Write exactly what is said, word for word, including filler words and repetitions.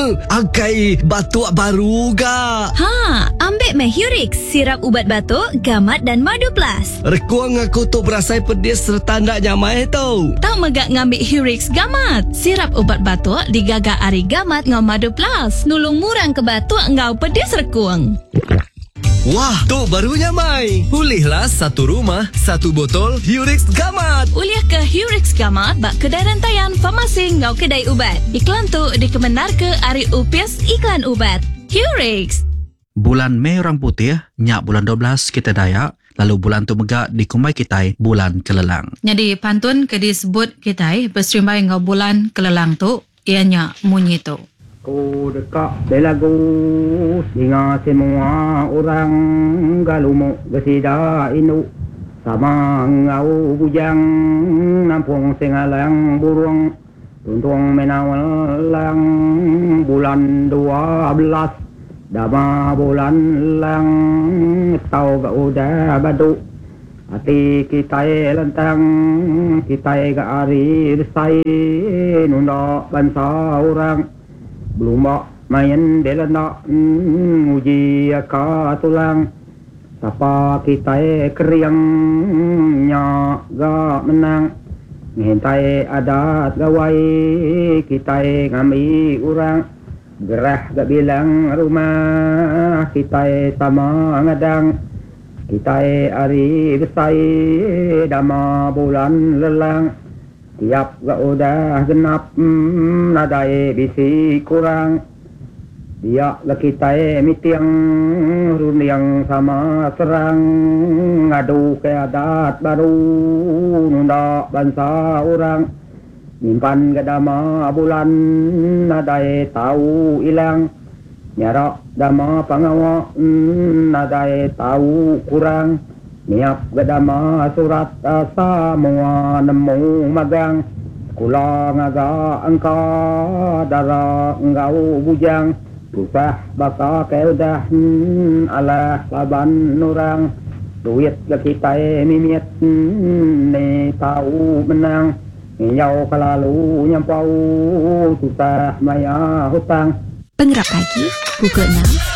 Angkai batuk baru ga. Ha, ambil meh Hurix, sirap ubat batuk, gamat dan madu plus. Rekuang aku tu berasai pedis serta ndak nyamai tau. Tak megak ngambil Hurix gamat. Sirap ubat batuk digagak ari gamat ngau madu plus. Nulung murang ke batuk ngau pedis rekuang. Wah, tu barunya Mai. Pulihlah satu rumah, satu botol Hurix Gamat. Uliah ke Hurix Gamat bak kedai rantaian farmasi ngau kedai ubat. Iklan tu dikemenar ke Ari Upias Iklan Ubat. Hurix. Bulan Mei orang putih, nyak bulan dua belas kita Dayak, lalu bulan tu megak di Kumbai Kitai bulan Kelelang. Jadi pantun ke disebut Kitai berserimbai ngau bulan Kelelang tu, ianya munyi tu. Ku dekat belagu singa semua orang galumu gesida inu sama ngau bujang nampung singalang burung tuntung menawalang bulan dua belas dama bulan lang tau ga udah badu hati kita lentang kita ga ari resai nunda bangsa orang belum main delana uji ka tulang sapa kita keriangnya ga menang ngintai adat gawai kita ngami orang gerah ga bilang rumah kita sama ngadang kita ari besai dama bulan lelang tiap ga udah genap hmm, nadai bisi kurang dia la kita mitiang runiang sama serang ngadu ke adat baru nunda bangsa orang nyimpan ke dama bulan nadai tahu ilang nyarak dama pangawa hmm, nadai tahu kurang niap gadama surat asa mua nemu magang kula ngaga angka dara ngau bujang usah baka keudah hmm, ala laban nurang duit kita mimiet hmm, ne tahu menang nyau kalalu nyampau susah maya hutang. Pengerap pagi pukul enam